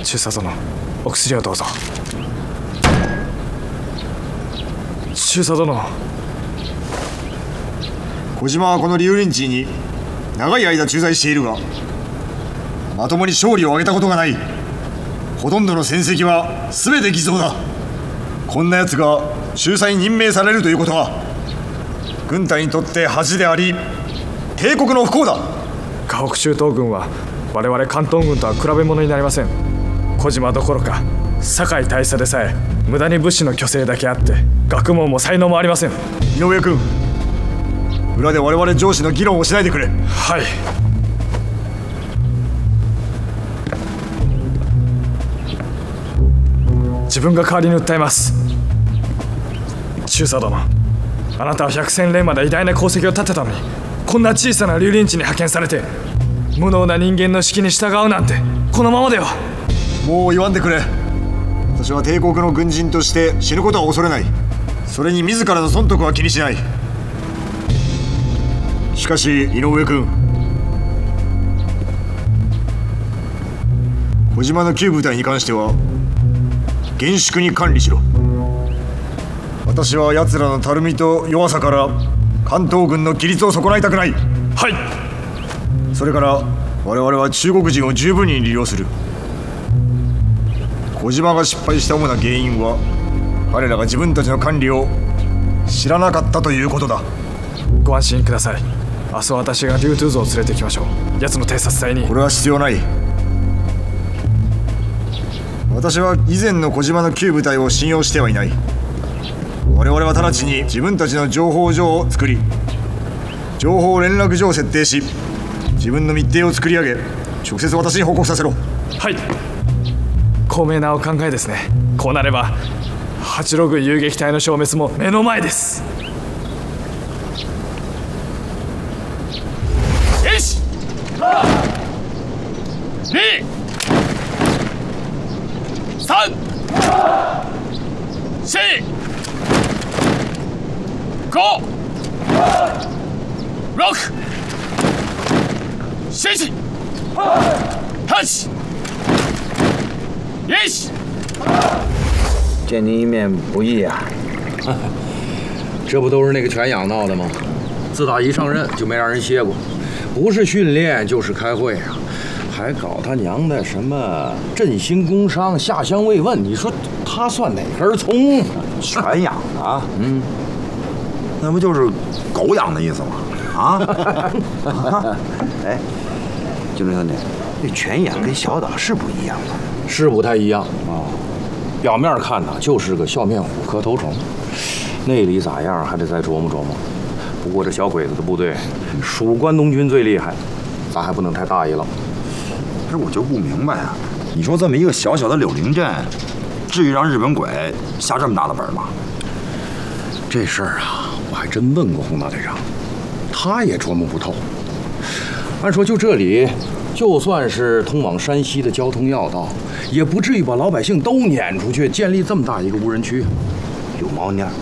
中佐殿、お薬をどうぞ。中佐殿。 小島はこの竜林地に長い間駐在しているが、まともに勝利を挙げたことがない。ほとんどの戦績は全て偽造だ。こんな奴が仲裁に任命されるということは、軍隊にとって恥であり帝国の不幸だ。 河北中東軍は我々関東軍とは比べ物になりません。小島どころか堺大佐でさえ無駄に武士の虚勢だけあって学問も才能もありません。 井上君、裏で我々上司の議論をしないでくれ。 はい。自分が代わりに訴えます。中佐殿、あなたは百戦錬磨で偉大な功績を立てたのに、こんな小さな竜林地に派遣されて無能な人間の指揮に従うなんて、このままでは。 もう言わんでくれ。私は帝国の軍人として死ぬことは恐れない。それに自らの損得は気にしない。しかし井上君、小島の旧部隊に関しては厳粛に管理しろ。私は奴らのたるみと弱さから関東軍の規律を損ないたくない。 はい。 それから我々は中国人を十分に利用する。小島が失敗した主な原因は、彼らが自分たちの管理を知らなかったということだ。 ご安心ください。明日私が竜通像を連れて行きましょう。奴の偵察隊に。 これは必要ない。私は以前の小島の旧部隊を信用してはいない。我々は直ちに自分たちの情報所を作り、情報連絡所を設定し、自分の密偵を作り上げ、直接私に報告させろ。 はい。高明なお考えですね。こうなれば八路軍遊撃隊の消滅も目の前です。 1、2、3、4、5、6、7、8、1。 见你一面不易啊！ 这不都是那个全养闹的吗？自打一上任就没让人歇过，不是训练就是开会啊，还搞他娘的什么振兴工商、下乡慰问，你说他算哪根葱？ 全养的啊？那不就是狗养的意思吗？啊？哎，金龙兄弟，那全养跟小岛是不一样的。 是不太一样啊，表面看呢就是个笑面虎、磕头虫，内里咋样还得再琢磨琢磨。不过这小鬼子的部队属关东军最厉害，咱还不能太大意了。 可是我就不明白啊，你说这么一个小小的柳林镇，至于让日本鬼下这么大的本吗？ 这事儿啊，我还真问过洪大队长，他也琢磨不透。按说就这里，就算是通往山西的交通要道，也不至于把老百姓都撵出去，建立这么大一个无人区。 有猫腻儿，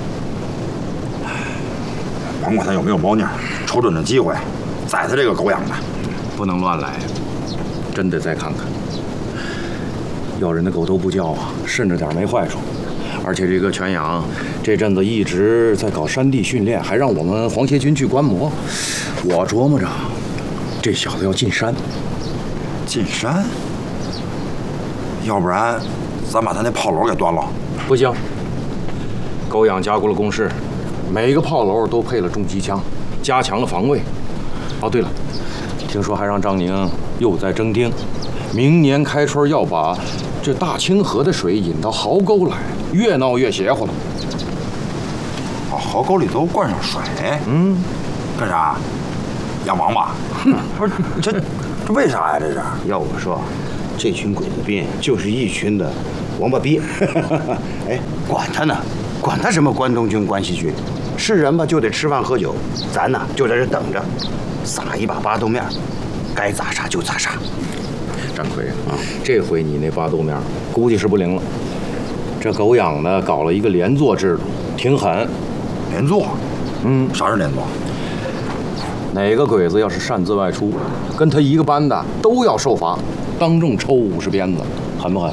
甭管他有没有猫腻儿，瞅准了机会，宰他这个狗养的， 不能乱来，真得再看看。要人的狗都不叫啊，慎着点没坏处。而且这个全养这阵子一直在搞山地训练，还让我们皇协军去观摩。我琢磨着，这小子要进山。 进山？要不然咱把他那炮楼给端了。 不行，狗养加固了工事，每一个炮楼都配了重机枪，加强了防卫。哦，对了，听说还让张宁又在征丁，明年开春要把这大清河的水引到壕沟来，越闹越邪乎了。 把壕沟里头灌上水？干啥？养王八？不是，这为啥呀？这是？ 要我说，这群鬼子兵就是一群的王八逼。哎，管他呢，管他什么关东军、关西军，是人吧就得吃饭喝酒，咱呢就在这等着，撒一把巴豆面，该咋杀就咋杀。 张奎啊，这回你那巴豆面估计是不灵了。这狗养的搞了一个连坐制度，挺狠。 连坐？啥是连坐？ 哪个鬼子要是擅自外出，跟他一个班的都要受罚。 当众抽50鞭子，狠不狠？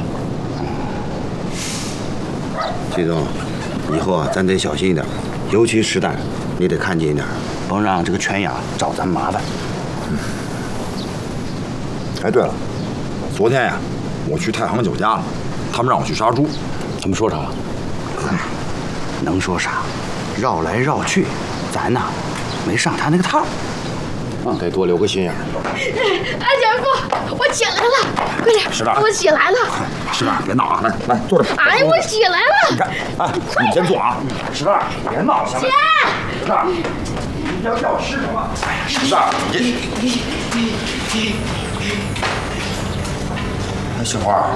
季总，以后啊，咱得小心一点，尤其实弹，你得看紧一点，甭让这个犬牙找咱麻烦。 哎，对了，昨天呀，我去太行酒家了，他们让我去杀猪。 他们说啥？ 能说啥？绕来绕去，咱呐没上他那个套。 得多留个心眼儿。 二姐夫，我起来了，快点！ 是吧？ 我起来了。 石蛋，别闹啊！来坐这。 哎，我起来了。 你看，哎，你先坐啊。石蛋，别闹，行吗？石蛋，你要叫吃什么？石蛋，你。哎，杏花，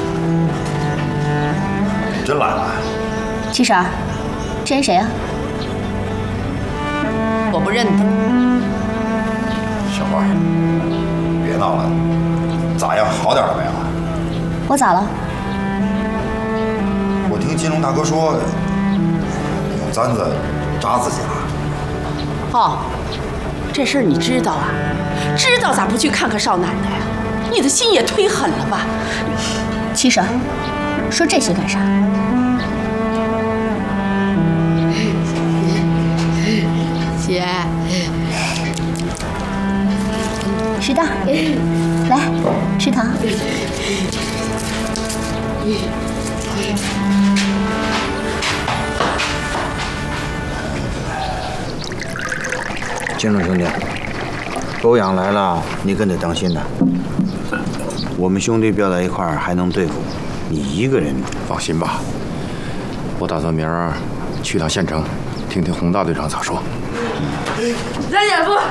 你真来了。 七婶儿，这人谁啊？ 我不认得。 小花，别闹了，咋样？好点了没有？ 我咋了？ 我听金龙大哥说，有簪子扎自己了。 哦，这事儿你知道啊？知道咋不去看看少奶奶呀？你的心也忒狠了吧？ 七婶儿，说这些干啥？ 姐， 石蛋，来吃糖。 金龙兄弟，狗养来了，你可得当心呐。我们兄弟飙在一块儿还能对付，你一个人。 放心吧，我打算明儿去趟县城，听听洪大队长咋说。 三姐夫，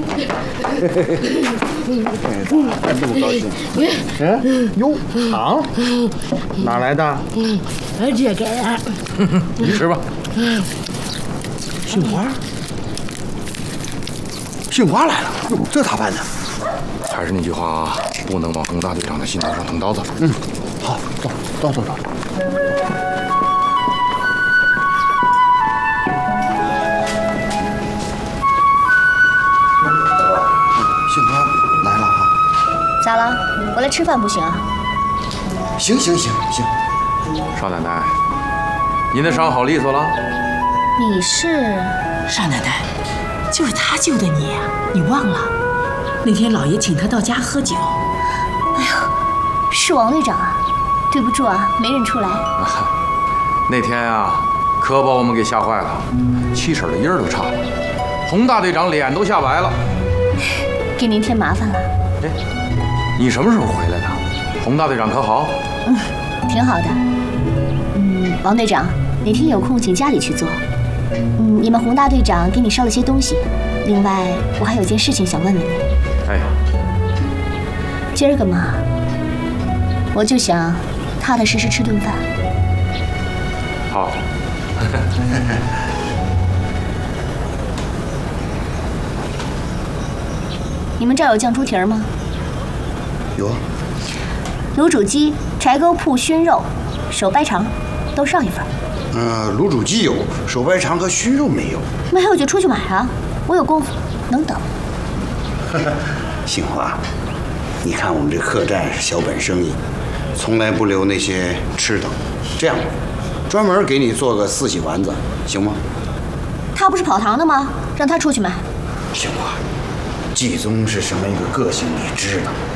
这么高兴？哎，哟，糖哪来的？ 这给的。 你吃吧。 杏花，杏花来了，哟，这咋办呢？ 还是那句话啊，不能往洪大队长的心头上捅刀子。 好，走。杏花来了哈。 咋了？我来吃饭不行啊？ 行。 少奶奶，您的伤好利索了？ 你是？ 少奶奶，就是他救的你呀，你忘了？那天老爷请他到家喝酒。 哎呦，是王队长啊！对不住啊，没认出来。 那天啊，可把我们给吓坏了，七婶的音儿都差了，洪大队长脸都吓白了。 给您添麻烦了。 哎，你什么时候回来的？洪大队长可好？ 挺好的。王队长，哪天有空请家里去坐。你们洪大队长给你捎了些东西，另外我还有件事情想问问你。 哎， 今儿个嘛，我就想踏踏实实吃顿饭。 好。 你们这儿有酱猪蹄儿吗？ 有。 卤煮鸡、柴沟铺熏肉、手掰肠，都上一份。 卤煮鸡有，手掰肠和熏肉没有。 没有就出去买啊，我有功夫，能等。 杏花，你看我们这客栈是小本生意，从来不留那些吃的。这样，专门给你做个4喜丸子，行吗？ 他不是跑堂的吗？让他出去买。 杏花，季宗是什么一个个性，你知道。